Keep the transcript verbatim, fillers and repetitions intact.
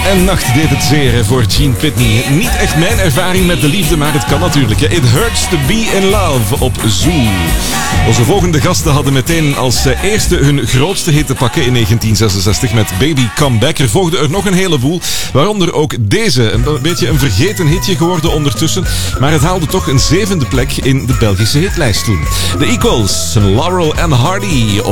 en nacht deed het zeer voor Gene Pitney. Niet echt mijn ervaring met de liefde, maar het kan natuurlijk. It Hurts to Be in Love op Zoo. Onze volgende gasten hadden meteen als eerste hun grootste hit te pakken in negentien zesenzestig met Baby Come Back. Er volgde er nog een heleboel, waaronder ook deze. Een beetje een vergeten hitje geworden ondertussen, maar het haalde toch een zevende plek in de Belgische hitlijst toen. The Equals, Laurel and Hardy op